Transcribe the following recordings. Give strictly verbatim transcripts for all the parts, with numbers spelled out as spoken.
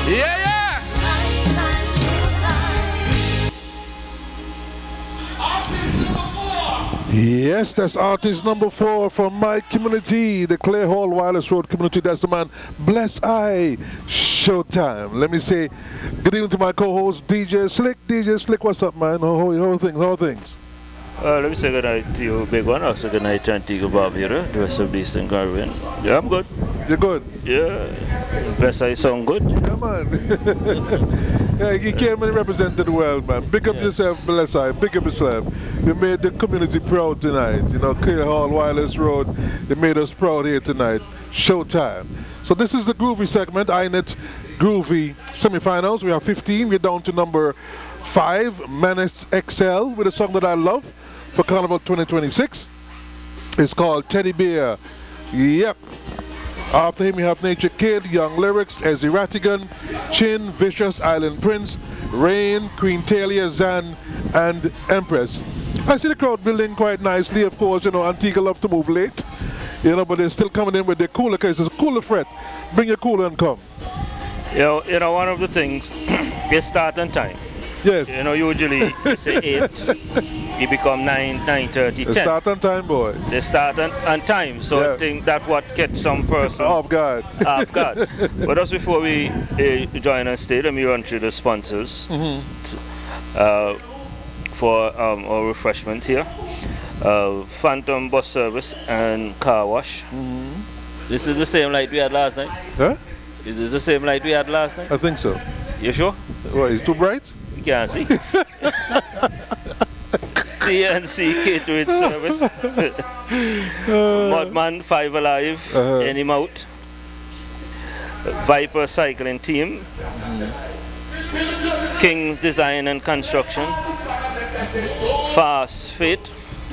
Yeah, yeah. Yes, that's artist number four from my community, the Clay Hall Wireless Road community. That's the man, Bless I. Showtime. Let me say good evening to my co-host, D J Slick. D J Slick, what's up, man? How, how, how things? How things? Uh, let me say good night to you, big one. Also, good night to Antigua Barbuda, the rest of the Eastern Caribbean. Yeah, I'm good. You're good? Yeah. Bless I sound good. Yeah, man. Yeah, he came and represented the world, man. Big up Yes. yourself, Bless I. Big up yourself. You made the community proud tonight. You know, Clay Hall Wireless Road, they made us proud here tonight. Showtime. So this is the Groovy segment, I Net Groovy semifinals. We have fifteen. We're down to number five, Menace X L, with a song that I love for Carnival twenty twenty-six. It's called Teddy Bear. Yep. After him, you have Nature Kid, Young Lyrics, Ezzy Rattigan, Chin, Vicious, Island Prince, Rain, Queen Talia, Zan, and Empress. I see the crowd building quite nicely. Of course, you know, Antigua love to move late, you know, but they're still coming in with their cooler case. It's a cooler fret. Bring your cooler and come. You know, you know one of the things, they start on time. Yes. You know, usually they say eight, you become nine, nine thirty, They ten. start on time, boy. They start on, on time, so Yeah. I think that's what gets some persons Oh, God. off guard. But just before we uh, join on stage, let me run through the sponsors uh, for um, our refreshment here. Uh, Phantom Bus Service and Car Wash. This is the same light we had last night? Huh? Is this the same light we had last night? I think so. You sure? What, it's too bright? You can't see. C N C Catering Service. Mudman Five Alive, Uh-huh. Any Mouth. Viper Cycling Team. King's Design and Construction. Fast Fit.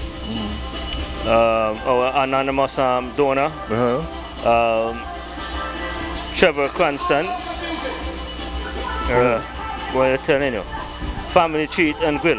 Um, our anonymous um, donor. Uh-huh. Um, Trevor Cranston. Uh, what are you telling you? Family Treat and Grill.